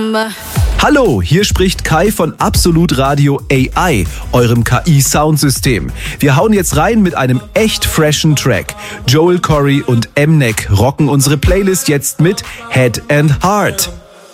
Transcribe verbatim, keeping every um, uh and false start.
number. Hallo, hier spricht Kai von Absolut Radio A I, eurem K I-Soundsystem. Wir hauen jetzt rein mit einem echt freshen Track. Joel Corry und M-Neck rocken unsere Playlist jetzt mit Head and Heart.